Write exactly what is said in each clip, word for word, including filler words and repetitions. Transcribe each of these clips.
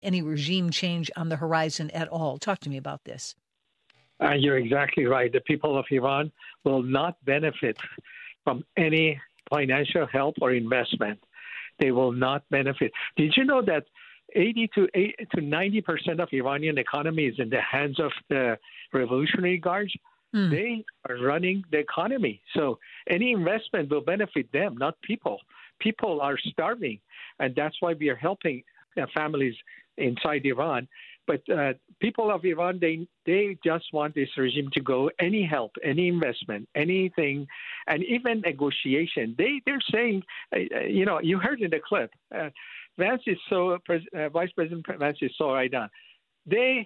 any regime change on the horizon at all. Talk to me about this. Uh, you're exactly right. The people of Iran will not benefit from any financial help or investment. They will not benefit. Did you know that eighty to ninety percent of Iranian economy is in the hands of the Revolutionary Guards? Mm. They are running the economy. So any investment will benefit them, not people. People are starving, and that's why we are helping uh, families inside Iran. But uh, people of Iran, they they just want this regime to go. Any help, any investment, anything, and even negotiation. They they're saying, uh, you know, you heard in the clip, uh, Vance is so uh, Vice President Vance is so right on. They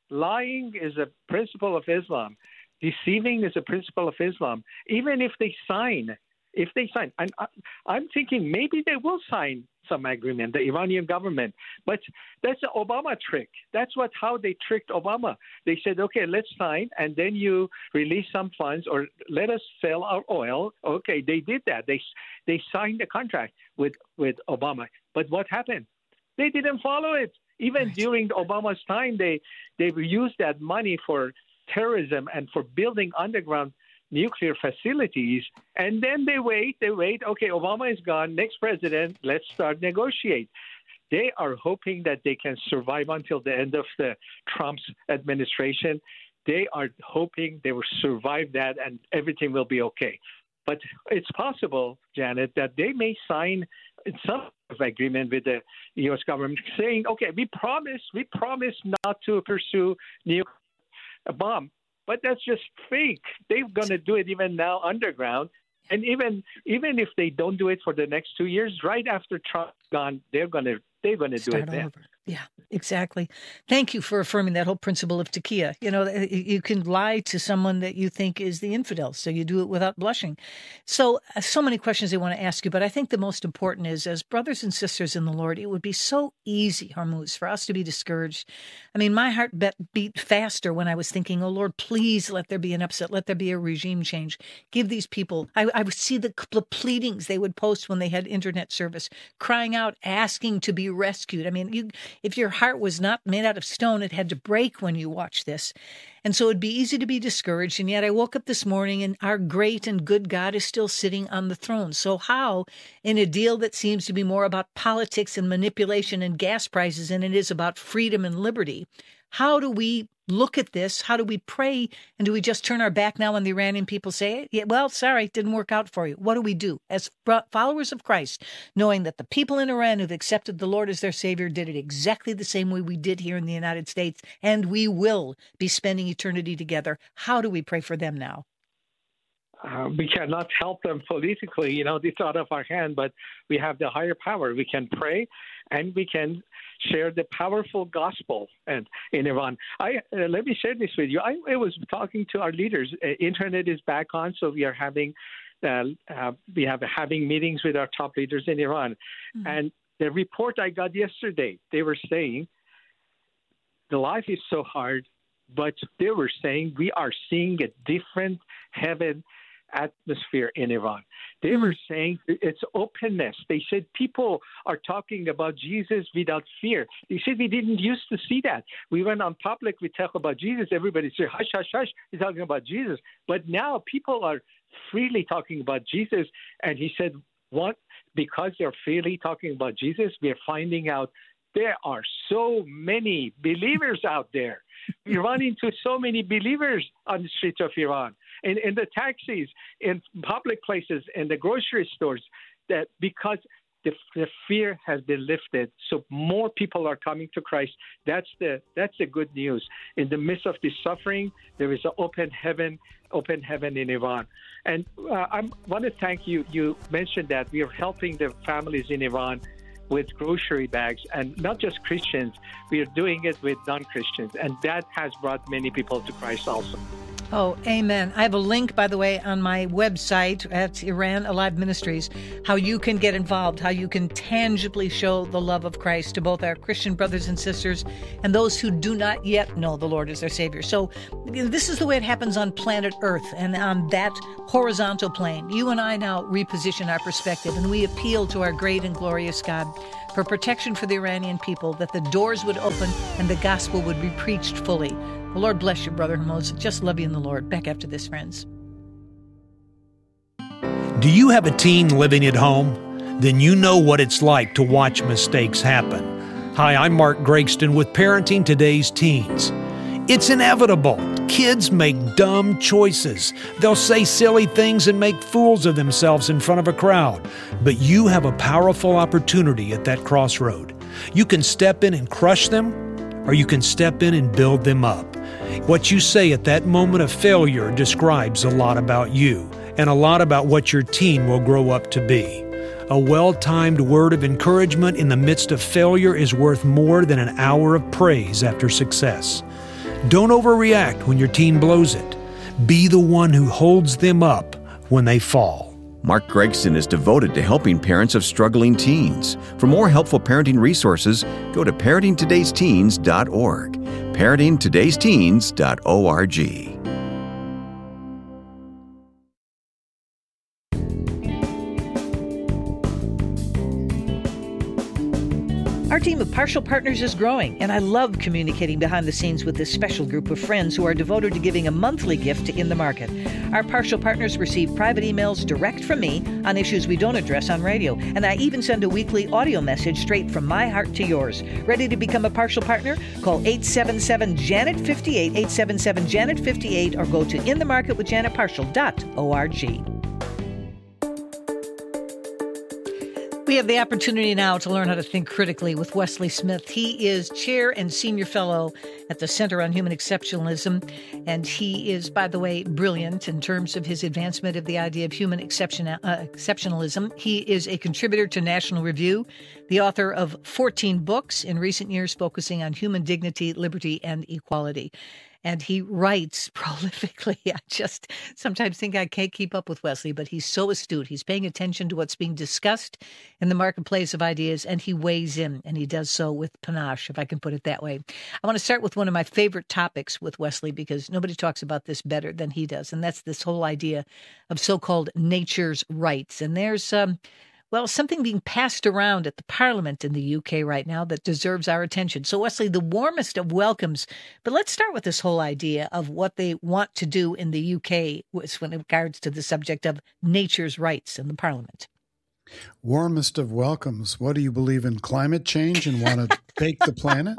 lying is a principle of Islam. Deceiving is a principle of Islam. Even if they sign, if they sign, and I, I'm thinking maybe they will sign some agreement, the Iranian government. But that's the Obama trick. That's what how they tricked Obama. They said, okay, let's sign, and then you release some funds or let us sell our oil. Okay, they did that. They they signed a contract with, with Obama. But what happened? They didn't follow it. Even right. during Obama's time, they they used that money for terrorism and for building underground nuclear facilities, and then they wait, they wait, okay, Obama is gone, next president, let's start negotiate. They are hoping that they can survive until the end of the Trump's administration. They are hoping they will survive that and everything will be okay. But it's possible, Janet, that they may sign some agreement with the U S government saying, okay, we promise, we promise not to pursue nuclear bomb. But that's just fake. They're going to do it even now underground. And even even if they don't do it for the next two years, right after Trump's gone, they're going to they're going to do it then. Yeah, exactly. Thank you for affirming that whole principle of taqiyya. You know, you can lie to someone that you think is the infidel, so you do it without blushing. So, uh, so many questions I want to ask you, but I think the most important is, as brothers and sisters in the Lord, it would be so easy, Hormuz, for us to be discouraged. I mean, my heart bet, beat faster when I was thinking, oh, Lord, please let there be an upset, let there be a regime change. Give these people, I, I would see the, the pleadings they would post when they had internet service, crying out, asking to be rescued. I mean, you... If your heart was not made out of stone, it had to break when you watched this. And so it'd be easy to be discouraged. And yet I woke up this morning and our great and good God is still sitting on the throne. So how, in a deal that seems to be more about politics and manipulation and gas prices than it is about freedom and liberty, how do we look at this? How do we pray? And do we just turn our back now when the Iranian people say, yeah, well, sorry, it didn't work out for you? What do we do as followers of Christ, knowing that the people in Iran who've accepted the Lord as their Savior did it exactly the same way we did here in the United States, and we will be spending eternity together? How do we pray for them now? Uh, we cannot help them politically, you know, it's out of our hand, but we have the higher power. We can pray and we can share the powerful gospel and in Iran. I uh, let me share this with you. I, I was talking to our leaders. Uh, internet is back on, so we are having uh, uh, we have having meetings with our top leaders in Iran. Mm-hmm. And the report I got yesterday, they were saying the life is so hard, but they were saying we are seeing a different heaven atmosphere in Iran. They were saying it's openness. They said people are talking about Jesus without fear. They said we didn't used to see that. We went on public, we talk about Jesus. Everybody said, hush, hush, hush, he's talking about Jesus. But now people are freely talking about Jesus. And he said, what? Because they're freely talking about Jesus, we're finding out there are so many believers out there. We run into so many believers on the streets of Iran, in, in the taxis, in public places, in the grocery stores, that because the, the fear has been lifted, so more people are coming to Christ. That's the that's the good news. In the midst of this suffering, there is an open heaven, open heaven in Iran. And uh, I want to thank you. You mentioned that we are helping the families in Iran with grocery bags, and not just Christians. We are doing it with non-Christians, and that has brought many people to Christ also. Oh, amen. I have a link, by the way, on my website at Iran Alive Ministries, how you can get involved, how you can tangibly show the love of Christ to both our Christian brothers and sisters and those who do not yet know the Lord as their Savior. So this is the way it happens on planet Earth, and on that horizontal plane. You and I now reposition our perspective, and we appeal to our great and glorious God for protection for the Iranian people, that the doors would open and the gospel would be preached fully. The Lord bless you, Brother Hormozi. Just love you in the Lord. Back after this, friends. Do you have a teen living at home? Then you know what it's like to watch mistakes happen. Hi, I'm Mark Gregston with Parenting Today's Teens. It's inevitable. Kids make dumb choices. They'll say silly things and make fools of themselves in front of a crowd. But you have a powerful opportunity at that crossroad. You can step in and crush them, or you can step in and build them up. What you say at that moment of failure describes a lot about you and a lot about what your teen will grow up to be. A well-timed word of encouragement in the midst of failure is worth more than an hour of praise after success. Don't overreact when your teen blows it. Be the one who holds them up when they fall. Mark Gregston is devoted to helping parents of struggling teens. For more helpful parenting resources, go to parenting todays teens dot org. parenting todays teens dot org. Our team of Partial Partners is growing, and I love communicating behind the scenes with this special group of friends who are devoted to giving a monthly gift to In the Market. Our Partial Partners receive private emails direct from me on issues we don't address on radio, and I even send a weekly audio message straight from my heart to yours. Ready to become a Partial Partner? Call eight seven seven Janet fifty-eight, eight seven seven Janet fifty-eight, or go to in the market with janet partial dot org. We have the opportunity now to learn how to think critically with Wesley Smith. He is chair and senior fellow at the Center on Human Exceptionalism, and he is, by the way, brilliant in terms of his advancement of the idea of human exception, uh, exceptionalism. He is a contributor to National Review, the author of fourteen books in recent years focusing on human dignity, liberty, and equality. And he writes prolifically. I just sometimes think I can't keep up with Wesley, but he's so astute. He's paying attention to what's being discussed in the marketplace of ideas, and he weighs in, and he does so with panache, if I can put it that way. I want to start with one of my favorite topics with Wesley, because nobody talks about this better than he does, and that's this whole idea of so-called nature's rights. And there's um, well, something being passed around at the Parliament in the U K right now that deserves our attention. So, Wesley, the warmest of welcomes. But let's start with this whole idea of what they want to do in the U K with regards to the subject of nature's rights in the Parliament. Warmest of welcomes. What do you believe in, climate change and want to bake the planet?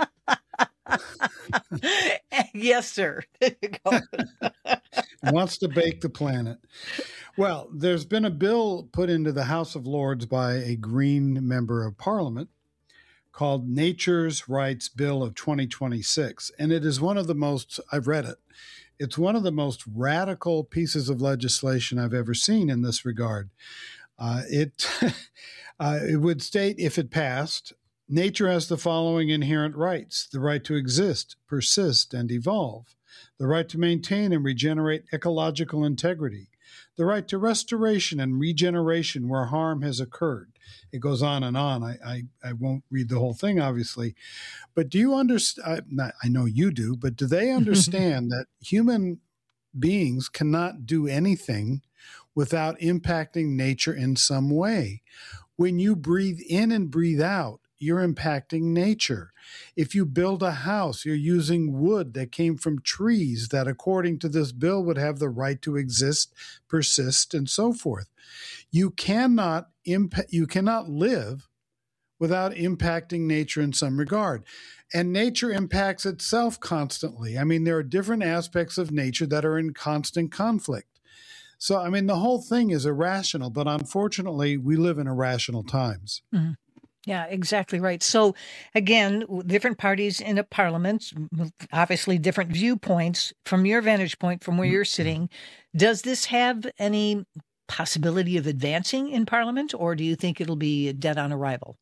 Yes, sir. There you go. Wants to bake the planet. Well, there's been a bill put into the House of Lords by a Green member of Parliament called Nature's Rights Bill of twenty twenty-six. And it is one of the most, I've read it, it's one of the most radical pieces of legislation I've ever seen in this regard. Uh, it, uh, it would state, if it passed, nature has the following inherent rights: the right to exist, persist, and evolve, the right to maintain and regenerate ecological integrity, the right to restoration and regeneration where harm has occurred. It goes on and on. I, I, I won't read the whole thing, obviously. But do you understand? I know you do, but do they understand that human beings cannot do anything without impacting nature in some way? When you breathe in and breathe out, you're impacting nature. If you build a house, you're using wood that came from trees that, according to this bill, would have the right to exist, persist, and so forth. You cannot impa- you cannot live without impacting nature in some regard. And nature impacts itself constantly. I mean, there are different aspects of nature that are in constant conflict. So, I mean, the whole thing is irrational, but unfortunately, we live in irrational times. Mm-hmm. Yeah, exactly right. So, again, different parties in a parliament, obviously different viewpoints. From your vantage point, from where you're sitting, does this have any possibility of advancing in parliament, or do you think it'll be dead on arrival?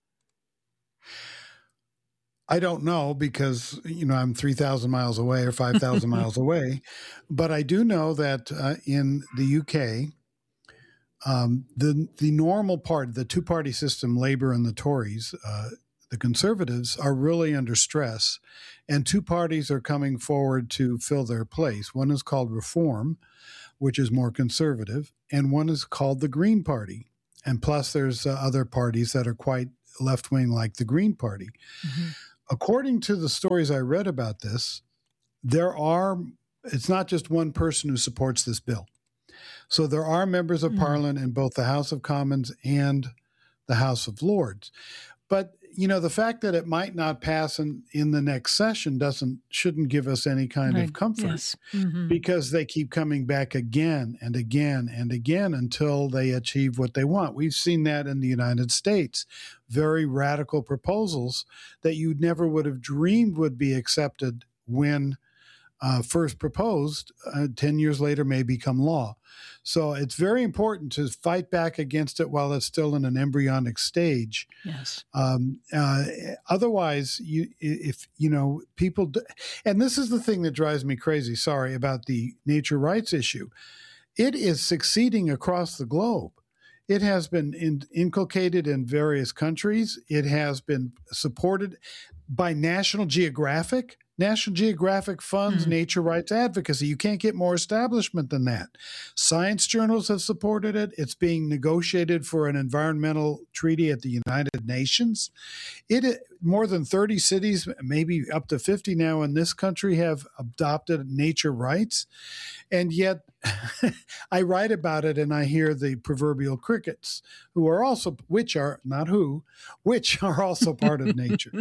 I don't know, because, you know, I'm three thousand miles away or five thousand miles away. But I do know that uh, in the U K, Um, the the normal part, the two-party system, Labour and the Tories, uh, the Conservatives, are really under stress, and two parties are coming forward to fill their place. One is called Reform, which is more conservative, and one is called the Green Party. And plus, there's uh, other parties that are quite left wing like the Green Party. Mm-hmm. According to the stories I read about this, there are, it's not just one person who supports this bill. So there are members of mm-hmm. Parliament in both the House of Commons and the House of Lords. But, you know, the fact that it might not pass in, in the next session doesn't, shouldn't give us any kind right. of comfort yes. mm-hmm. because they keep coming back again and again and again until they achieve what they want. We've seen that in the United States, very radical proposals that you never would have dreamed would be accepted when uh, first proposed, uh, ten years later may become law. So it's very important to fight back against it while it's still in an embryonic stage. Yes. Um, uh, otherwise, you, if, you know, people, do, and this is the thing that drives me crazy, sorry, about the nature rights issue. It is succeeding across the globe. It has been in, inculcated in various countries. It has been supported by National Geographic. National Geographic funds mm-hmm. nature rights advocacy. You can't get more establishment than that. Science journals have supported it. It's being negotiated for an environmental treaty at the United Nations. It more than thirty cities, maybe up to fifty now in this country, have adopted nature rights. And yet I write about it and I hear the proverbial crickets, who are also, which are, not who, which are also part of nature.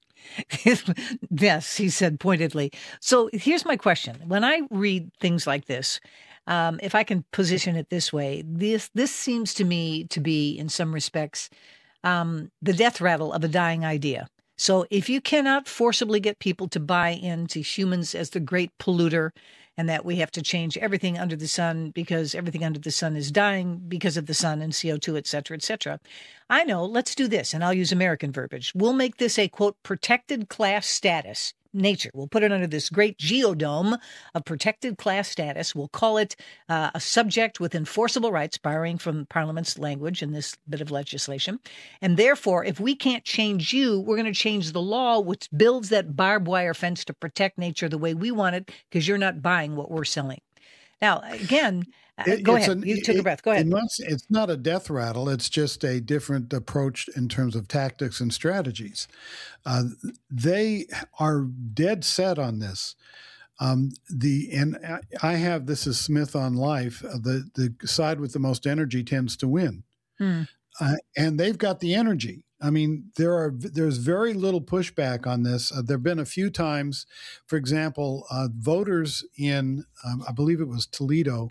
Yes, he said pointedly. So here's my question. When I read things like this, um, if I can position it this way, this this seems to me to be, in some respects, um, the death rattle of a dying idea. So if you cannot forcibly get people to buy into humans as the great polluter, and that we have to change everything under the sun because everything under the sun is dying because of the sun and C O two, et cetera, et cetera. I know, let's do this, and I'll use American verbiage. We'll make this a, quote, protected class status. Nature. We'll put it under this great geodome of protected class status. We'll call it uh, a subject with enforceable rights, borrowing from Parliament's language in this bit of legislation. And therefore, if we can't change you, we're going to change the law, which builds that barbed wire fence to protect nature the way we want it, because you're not buying what we're selling. Now, again, it, go ahead. A, you took it, a breath. Go ahead. It must, it's not a death rattle. It's just a different approach in terms of tactics and strategies. Uh, they are dead set on this. Um, the and I have, this is Smith on Life, uh, the, the side with the most energy tends to win. Hmm. Uh, and they've got the energy. I mean, there are there's very little pushback on this. Uh, there have been a few times, for example, uh, voters in, um, I believe it was Toledo,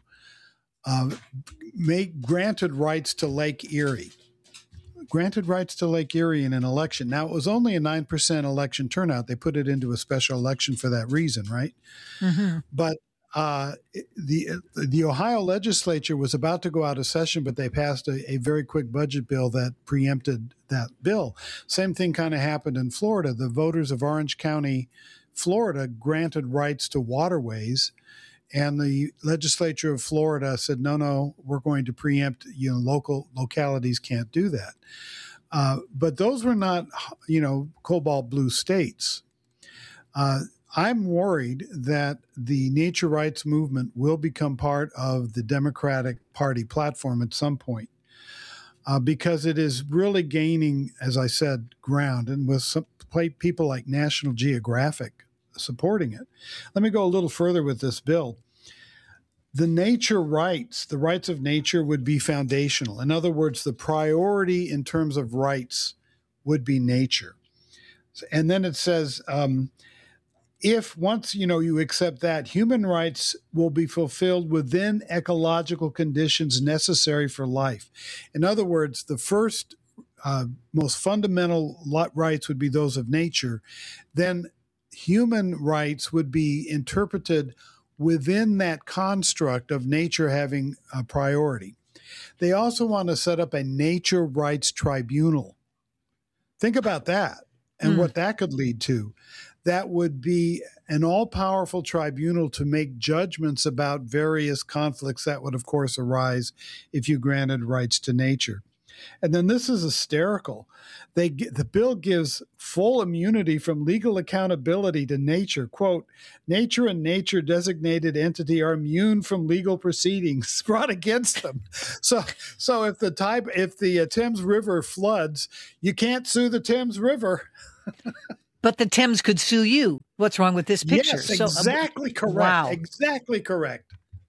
uh, make granted rights to Lake Erie. Granted rights to Lake Erie in an election. Now, it was only a nine percent election turnout. They put it into a special election for that reason, right? Mm-hmm. But uh, the the Ohio legislature was about to go out of session, but they passed a, a very quick budget bill that preempted that bill. Same thing kind of happened in Florida. The voters of Orange County, Florida, granted rights to waterways, and the legislature of Florida said, no, no, we're going to preempt, you know, local localities can't do that. Uh, but those were not, you know, cobalt blue states. Uh, I'm worried that the nature rights movement will become part of the Democratic Party platform at some point, uh, because it is really gaining, as I said, ground, and with some people like National Geographic supporting it. Let me go a little further with this bill. The nature rights, the rights of nature would be foundational. In other words, the priority in terms of rights would be nature. And then it says, um, if once, you know, you accept that, human rights will be fulfilled within ecological conditions necessary for life. In other words, the first uh, most fundamental rights would be those of nature. Then human rights would be interpreted within that construct of nature having a priority. They also want to set up a nature rights tribunal. Think about that and mm. what that could lead to. That would be an all-powerful tribunal to make judgments about various conflicts that would, of course, arise if you granted rights to nature. And then this is hysterical. They the bill gives full immunity from legal accountability to nature. Quote, nature and nature designated entity are immune from legal proceedings brought against them. So so if the type if the uh, Thames River floods, you can't sue the Thames River. But the Thames could sue you. What's wrong with this picture? Yes, exactly so, correct. Wow. Exactly correct.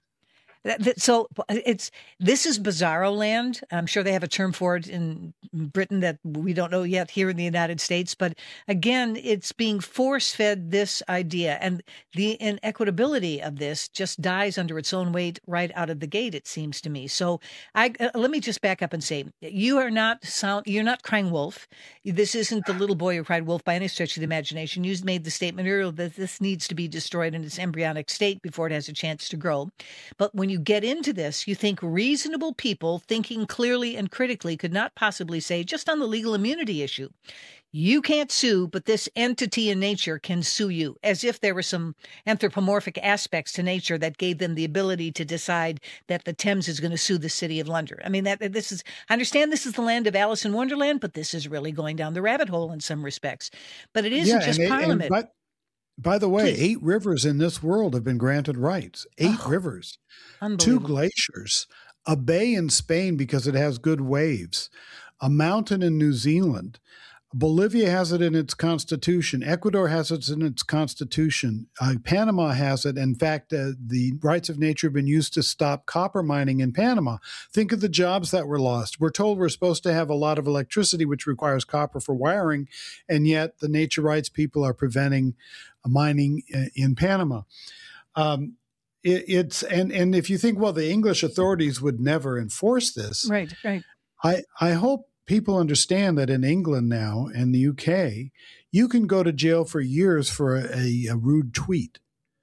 So it's this is bizarro land. I'm sure they have a term for it in Britain that we don't know yet here in the United States. But again, it's being force-fed this idea. And the inequitability of this just dies under its own weight right out of the gate, it seems to me. So I uh, let me just back up and say, you are not sound, you're not crying wolf. This isn't the little boy who cried wolf by any stretch of the imagination. You made the statement earlier that this needs to be destroyed in its embryonic state before it has a chance to grow. But when you You get into this, you think reasonable people thinking clearly and critically could not possibly say, just on the legal immunity issue, you can't sue, but this entity in nature can sue you, as if there were some anthropomorphic aspects to nature that gave them the ability to decide that the Thames is going to sue the city of London. I mean, that this is, I understand this is the land of Alice in Wonderland, but this is really going down the rabbit hole in some respects. But it isn't yeah, just and, Parliament. And, but- By the way, Please. eight rivers in this world have been granted rights. Eight oh, rivers, two glaciers, a bay in Spain because it has good waves, a mountain in New Zealand. Bolivia has it in its constitution. Ecuador has it in its constitution. Uh, Panama has it. In fact, uh, the rights of nature have been used to stop copper mining in Panama. Think of the jobs that were lost. We're told we're supposed to have a lot of electricity, which requires copper for wiring, and yet the nature rights people are preventing mining in Panama. Um, it, it's and and if you think, well, the English authorities would never enforce this, right? Right. I I hope people understand that in England now and the U K, you can go to jail for years for a, a rude tweet.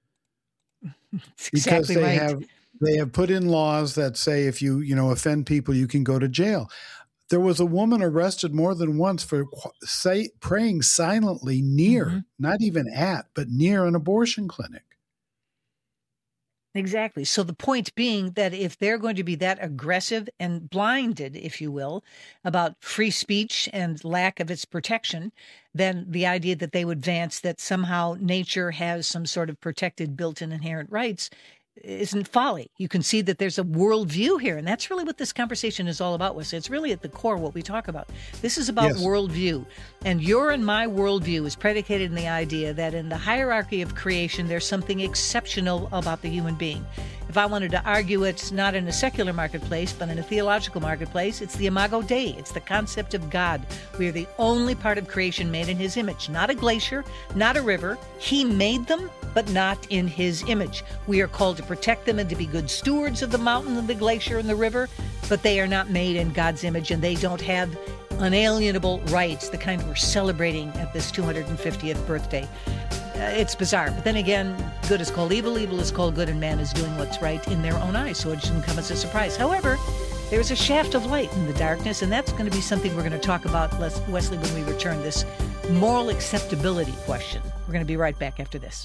That's because exactly they right. have they have put in laws that say if you you know offend people, you can go to jail. There was a woman arrested more than once for say, praying silently near, mm-hmm. not even at, but near an abortion clinic. Exactly. So the point being that if they're going to be that aggressive and blinded, if you will, about free speech and lack of its protection, then the idea that they would advance that somehow nature has some sort of protected built-in inherent rights isn't folly. You can see that there's a worldview here, and that's really what this conversation is all about, Wesley. It's really at the core what we talk about. This is about yes. worldview, and your and my worldview is predicated in the idea that in the hierarchy of creation, there's something exceptional about the human being. If I wanted to argue it's not in a secular marketplace, but in a theological marketplace, it's the Imago Dei. It's the concept of God. We are the only part of creation made in his image, not a glacier, not a river. He made them, but not in his image. We are called to protect them and to be good stewards of the mountain and the glacier and the river, but they are not made in God's image, and they don't have unalienable rights, the kind we're celebrating at this two hundred fiftieth birthday. Uh, it's bizarre. But then again, good is called evil, evil is called good, and man is doing what's right in their own eyes, so it shouldn't come as a surprise. However, there's a shaft of light in the darkness, and that's going to be something we're going to talk about, Wesley, when we return, this moral acceptability question. We're going to be right back after this.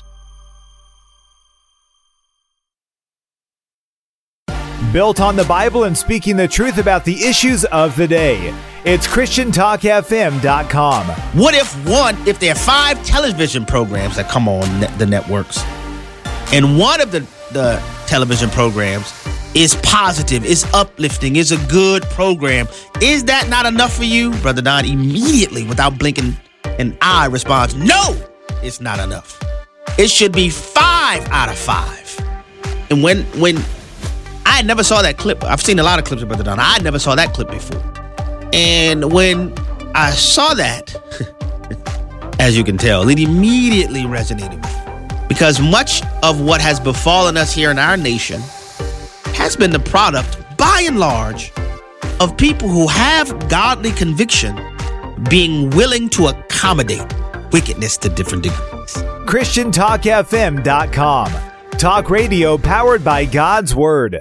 Built on the Bible and speaking the truth about the issues of the day. It's Christian Talk F M dot com. What if one, if there are five television programs that come on ne- the networks, and one of the, the television programs is positive, is uplifting, is a good program, is that not enough for you? Brother Don immediately, without blinking an eye, responds, no, it's not enough. It should be five out of five. And when when I never saw that clip. I've seen a lot of clips of Brother Don. I never saw that clip before. And when I saw that, as you can tell, it immediately resonated with me. Because much of what has befallen us here in our nation has been the product, by and large, of people who have godly conviction being willing to accommodate wickedness to different degrees. Christian Talk F M dot com. Talk radio powered by God's Word.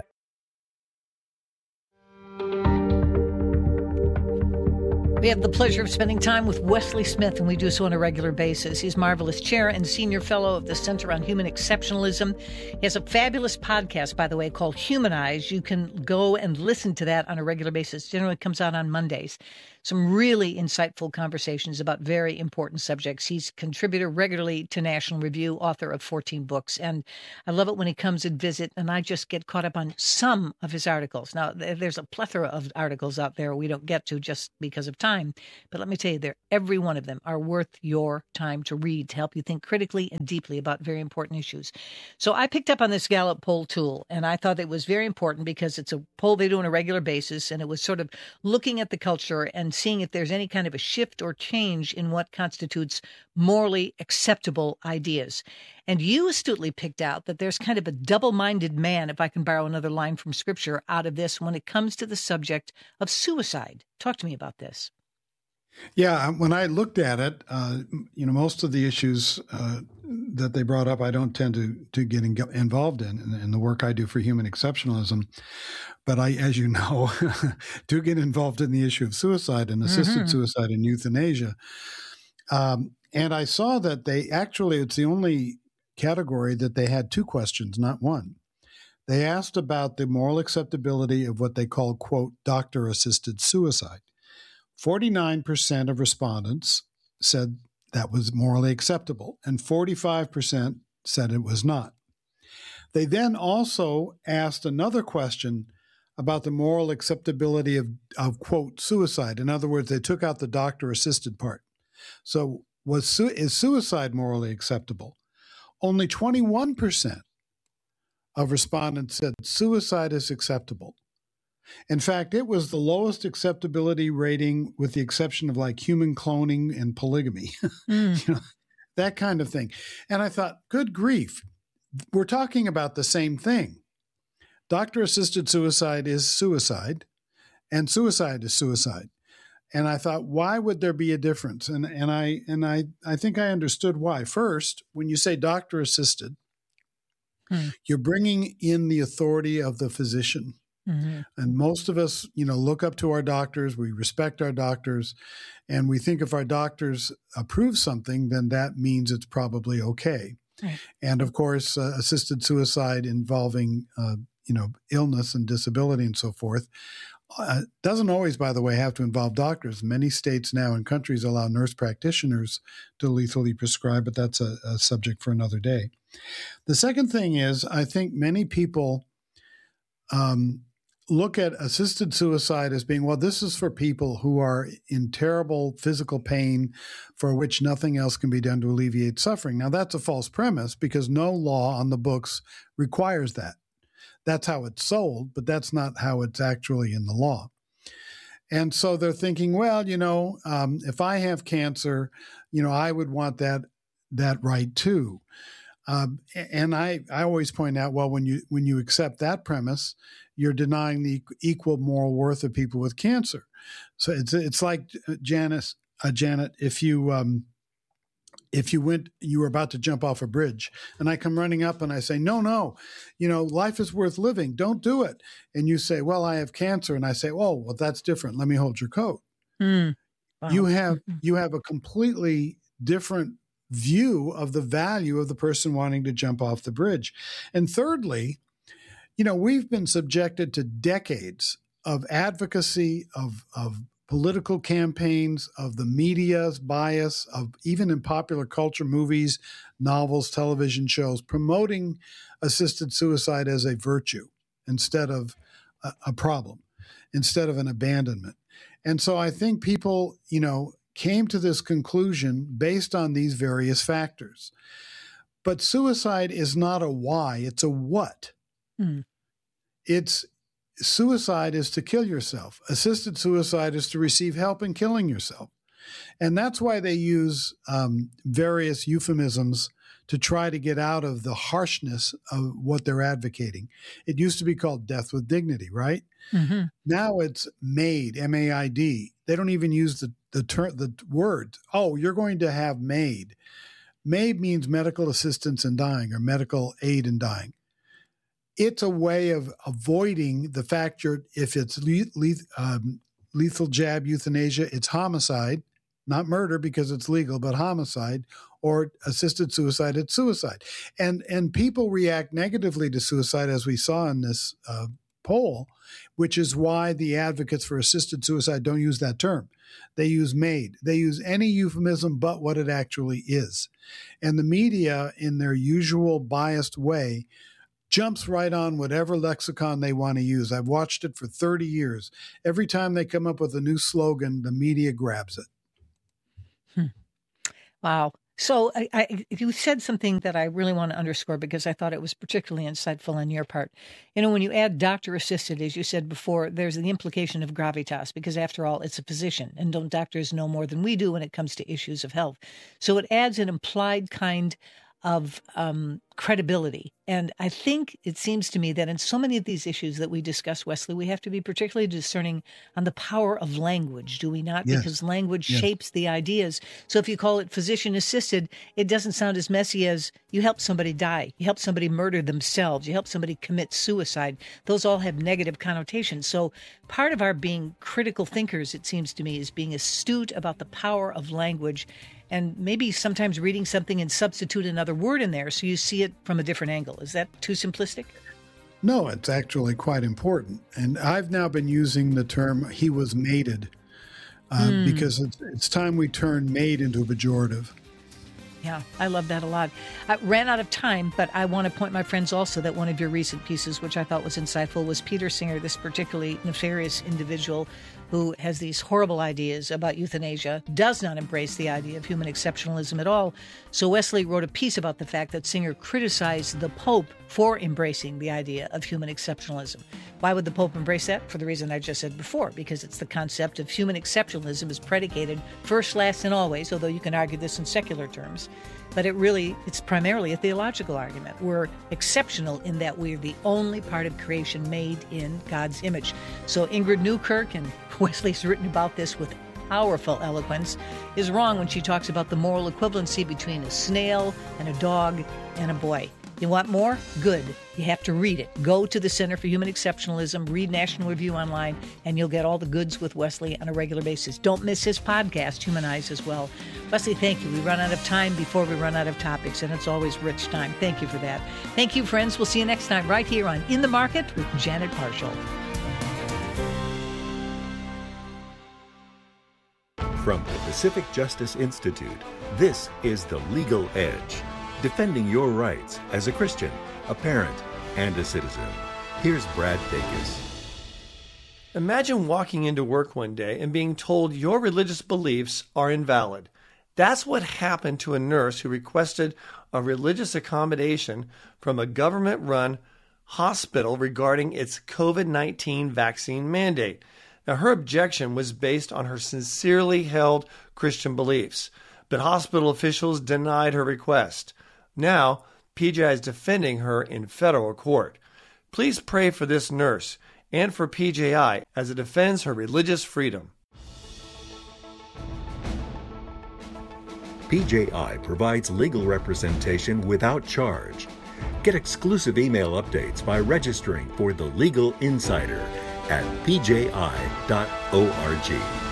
We have the pleasure of spending time with Wesley Smith, and we do so on a regular basis. He's Marvelous Chair and Senior Fellow of the Center on Human Exceptionalism. He has a fabulous podcast, by the way, called Humanize. You can go and listen to that on a regular basis. It generally comes out on Mondays. Some really insightful conversations about very important subjects. He's a contributor regularly to National Review, author of fourteen books. And I love it when he comes and visit, and I just get caught up on some of his articles. Now, there's a plethora of articles out there we don't get to just because of time. But let me tell you, they're, every one of them are worth your time to read to help you think critically and deeply about very important issues. So I picked up on this Gallup poll tool, and I thought it was very important because it's a poll they do on a regular basis, and it was sort of looking at the culture and seeing if there's any kind of a shift or change in what constitutes morally acceptable ideas. And you astutely picked out that there's kind of a double-minded man, if I can borrow another line from Scripture, out of this when it comes to the subject of suicide. Talk to me about this. Yeah, when I looked at it, uh, you know, most of the issues uh, that they brought up, I don't tend to to get in, involved in, in in the work I do for human exceptionalism. But I, as you know, do get involved in the issue of suicide and assisted mm-hmm. suicide and euthanasia. Um, and I saw that they actually, it's the only category that they had two questions, not one. They asked about the moral acceptability of what they call, quote, doctor-assisted suicide. forty-nine percent of respondents said that was morally acceptable, and forty-five percent said it was not. They then also asked another question about the moral acceptability of, of quote, suicide. In other words, they took out the doctor-assisted part. So was su- is suicide morally acceptable? Only twenty-one percent of respondents said suicide is acceptable. In fact, it was the lowest acceptability rating with the exception of like human cloning and polygamy, mm. you know, that kind of thing. And I thought, good grief, we're talking about the same thing. Doctor-assisted suicide is suicide, and suicide is suicide. And I thought, why would there be a difference? And and I and I I think I understood why. First, when you say doctor-assisted, hmm. you're bringing in the authority of the physician. Mm-hmm. And most of us, you know, look up to our doctors. We respect our doctors, and we think if our doctors approve something, then that means it's probably okay. Right. And of course, uh, assisted suicide involving, uh, you know, illness and disability and so forth uh, doesn't always, by the way, have to involve doctors. Many states now and countries allow nurse practitioners to lethally prescribe, but that's a, a subject for another day. The second thing is, I think many people um, look at assisted suicide as being, well, this is for people who are in terrible physical pain for which nothing else can be done to alleviate suffering. Now, that's a false premise because no law on the books requires that. That's how it's sold, but that's not how it's actually in the law. And so they're thinking, well, you know, um, if I have cancer, you know, I would want that that right too. Um, and I, I always point out, well, when you when you accept that premise, you're denying the equal moral worth of people with cancer. So it's it's like Janice, uh, Janet, if you um, if you went, you were about to jump off a bridge, and I come running up and I say, no, no, you know, life is worth living. Don't do it. And you say, well, I have cancer, and I say, oh, well, that's different. Let me hold your coat. Mm. Wow. You have you have a completely different view of the value of the person wanting to jump off the bridge. And thirdly, you know, we've been subjected to decades of advocacy, of, of political campaigns, of the media's bias, of even in popular culture, movies, novels, television shows, promoting assisted suicide as a virtue instead of a, a problem, instead of an abandonment. And so I think people, you know, came to this conclusion based on these various factors. But suicide is not a why, it's a what. Hmm. It's suicide is to kill yourself. Assisted suicide is to receive help in killing yourself. And that's why they use um, various euphemisms to try to get out of the harshness of what they're advocating. It used to be called death with dignity, right? Mm-hmm. Now it's MAID, M A I D. They don't even use the the, ter- the word, oh, you're going to have MAID. MAID means medical assistance in dying or medical aid in dying. It's a way of avoiding the fact you're, if it's le- le- um, lethal jab, euthanasia, it's homicide, not murder because it's legal, but homicide, or assisted suicide, it's suicide. And and people react negatively to suicide, as we saw in this uh, poll, which is why the advocates for assisted suicide don't use that term. They use made. They use any euphemism but what it actually is. And the media, in their usual biased way, jumps right on whatever lexicon they want to use. I've watched it for thirty years. Every time they come up with a new slogan, the media grabs it. Hmm. Wow. So I, I, you said something that I really want to underscore because I thought it was particularly insightful on your part. You know, when you add doctor-assisted, as you said before, there's the implication of gravitas because, after all, it's a physician, and don't doctors know more than we do when it comes to issues of health? So it adds an implied kind of um, credibility. And I think it seems to me that in so many of these issues that we discuss, Wesley, we have to be particularly discerning on the power of language, do we not? Yes. Because language Yes. shapes the ideas. So if you call it physician-assisted, it doesn't sound as messy as you help somebody die, you help somebody murder themselves, you help somebody commit suicide. Those all have negative connotations. So part of our being critical thinkers, it seems to me, is being astute about the power of language, and maybe sometimes reading something and substitute another word in there so you see it from a different angle. Is that too simplistic? No, it's actually quite important. And I've now been using the term he was mated uh, mm. because it's, it's time we turn made into a pejorative. Yeah, I love that a lot. I ran out of time, but I want to point my friends also that one of your recent pieces, which I thought was insightful, was Peter Singer, this particularly nefarious individual who has these horrible ideas about euthanasia, does not embrace the idea of human exceptionalism at all. So Wesley wrote a piece about the fact that Singer criticized the Pope for embracing the idea of human exceptionalism. Why would the Pope embrace that? For the reason I just said before, because it's the concept of human exceptionalism is predicated first, last, and always, although you can argue this in secular terms. But it really, it's primarily a theological argument. We're exceptional in that we're the only part of creation made in God's image. So Ingrid Newkirk, and Wesley's written about this with powerful eloquence, is wrong when she talks about the moral equivalency between a snail and a dog and a boy. You want more? Good. You have to read it. Go to the Center for Human Exceptionalism, read National Review online, and you'll get all the goods with Wesley on a regular basis. Don't miss his podcast, Humanize, as well. Wesley, thank you. We run out of time before we run out of topics, and it's always rich time. Thank you for that. Thank you, friends. We'll see you next time right here on In the Market with Janet Marshall. From the Pacific Justice Institute, this is The Legal Edge. Defending your rights as a Christian, a parent, and a citizen. Here's Brad Dacus. Imagine walking into work one day and being told your religious beliefs are invalid. That's what happened to a nurse who requested a religious accommodation from a government-run hospital regarding its covid nineteen vaccine mandate. Now, her objection was based on her sincerely held Christian beliefs, but hospital officials denied her request. Now, P J I is defending her in federal court. Please pray for this nurse and for P J I as it defends her religious freedom. P J I provides legal representation without charge. Get exclusive email updates by registering for The Legal Insider at p j i dot org.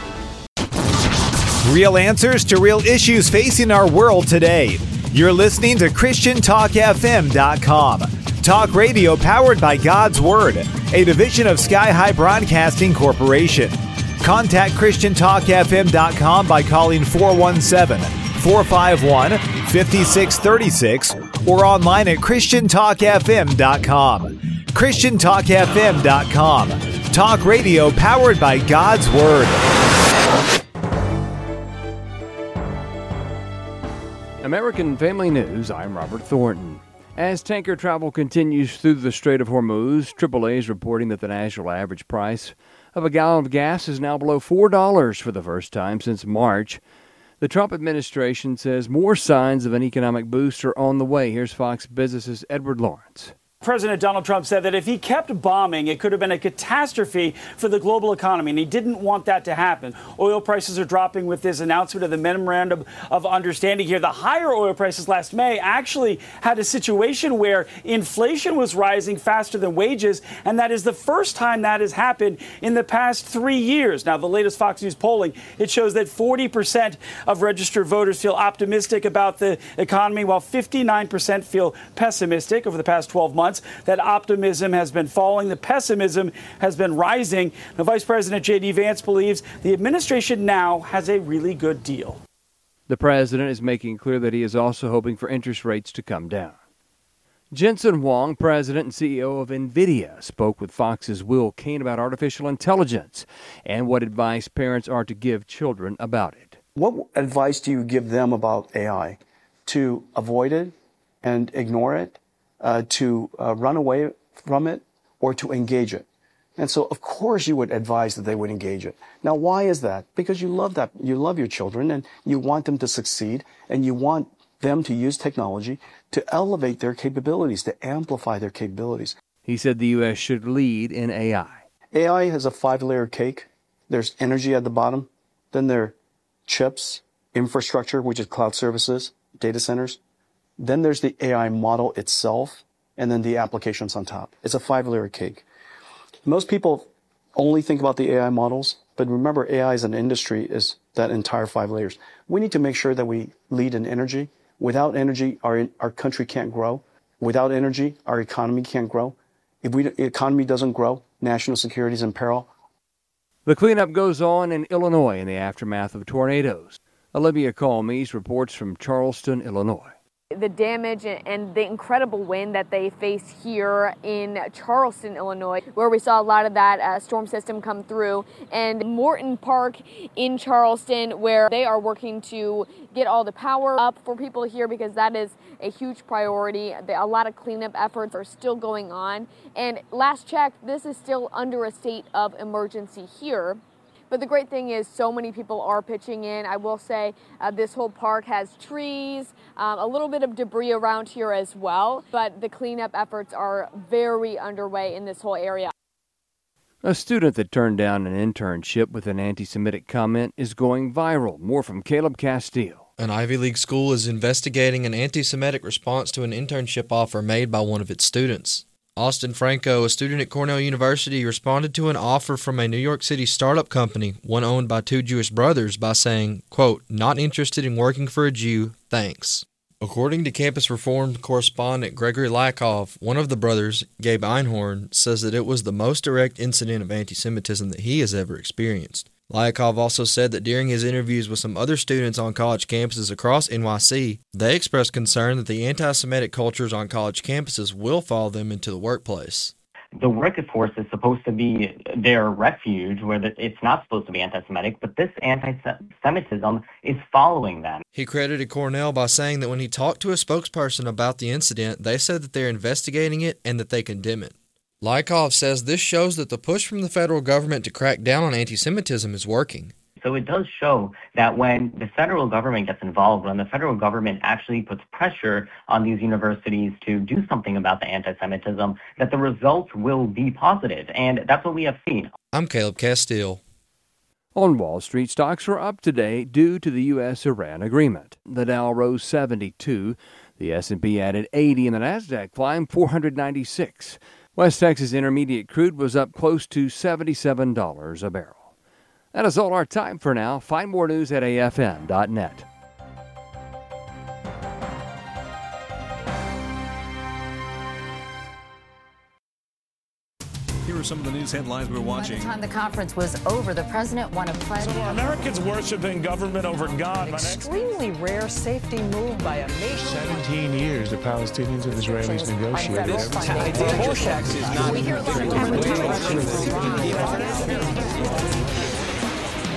Real answers to real issues facing our world today. You're listening to Christian Talk F M dot com. Talk radio powered by God's Word, a division of Sky High Broadcasting Corporation. Contact Christian Talk F M dot com by calling four one seven, four five one, five six three six or online at Christian Talk F M dot com. Christian Talk F M dot com. Talk radio powered by God's Word. American Family News, I'm Robert Thornton. As tanker travel continues through the Strait of Hormuz, triple A is reporting that the national average price of a gallon of gas is now below four dollars for the first time since March. The Trump administration says more signs of an economic boost are on the way. Here's Fox Business's Edward Lawrence. President Donald Trump said that if he kept bombing, it could have been a catastrophe for the global economy, and he didn't want that to happen. Oil prices are dropping with this announcement of the memorandum of understanding here. The higher oil prices last May actually had a situation where inflation was rising faster than wages, and that is the first time that has happened in the past three years. Now, the latest Fox News polling, it shows that forty percent of registered voters feel optimistic about the economy, while fifty-nine percent feel pessimistic over the past twelve months. That optimism has been falling. The pessimism has been rising. Now, Vice President J D. Vance believes the administration now has a really good deal. The president is making clear that he is also hoping for interest rates to come down. Jensen Huang, president and C E O of NVIDIA, spoke with Fox's Will Cain about artificial intelligence and what advice parents are to give children about it. What advice do you give them about A I? To avoid it and ignore it? Uh, to uh, run away from it, or to engage it? And so, of course, you would advise that they would engage it. Now, why is that? Because you love that, you love your children, and you want them to succeed, and you want them to use technology to elevate their capabilities, to amplify their capabilities. He said the U S should lead in A I. A I has a five-layer cake. There's energy at the bottom. Then there are chips, infrastructure, which is cloud services, data centers. Then there's the A I model itself, and then the applications on top. It's a five-layer cake. Most people only think about the A I models, but remember, A I as an industry is that entire five layers. We need to make sure that we lead in energy. Without energy, our our country can't grow. Without energy, our economy can't grow. If we, the economy doesn't grow, national security is in peril. The cleanup goes on in Illinois in the aftermath of tornadoes. Olivia Calmes reports from Charleston, Illinois. The damage and the incredible wind that they face here in Charleston, Illinois, where we saw a lot of that uh, storm system come through, and Morton Park in Charleston, where they are working to get all the power up for people here because that is a huge priority. A lot of cleanup efforts are still going on, and last check, this is still under a state of emergency here. But the great thing is so many people are pitching in. I will say uh, this whole park has trees, um, a little bit of debris around here as well, but the cleanup efforts are very underway in this whole area. A student that turned down an internship with an anti-Semitic comment is going viral. More from Caleb Castile. An Ivy League school is investigating an anti-Semitic response to an internship offer made by one of its students. Austin Franco, a student at Cornell University, responded to an offer from a New York City startup company, one owned by two Jewish brothers, by saying, quote, "Not interested in working for a Jew, thanks." According to Campus Reformed correspondent Gregory Lakov, one of the brothers, Gabe Einhorn, says that it was the most direct incident of anti-Semitism that he has ever experienced. Lyakov also said that during his interviews with some other students on college campuses across N Y C, they expressed concern that the anti-Semitic cultures on college campuses will follow them into the workplace. The workforce is supposed to be their refuge, where it's not supposed to be anti-Semitic, but this anti-Semitism is following them. He credited Cornell by saying that when he talked to a spokesperson about the incident, they said that they're investigating it and that they condemn it. Lykov says this shows that the push from the federal government to crack down on anti-Semitism is working. So it does show that when the federal government gets involved, when the federal government actually puts pressure on these universities to do something about the anti-Semitism, that the results will be positive. And that's what we have seen. I'm Caleb Castile. On Wall Street, stocks are up today due to the U S Iran agreement. The Dow rose seventy-two, the S and P added eighty, and the NASDAQ climbed four hundred ninety-six. West Texas Intermediate crude was up close to seventy-seven dollars a barrel. That is all our time for now. Find more news at A F M dot net. Here are some of the news headlines we're watching. By the time the conference was over, the president won a pledge. So are Americans worshiping government over God? An extremely rare safety move by a nation. Seventeen years the Palestinians and Israelis negotiated. Tax is not.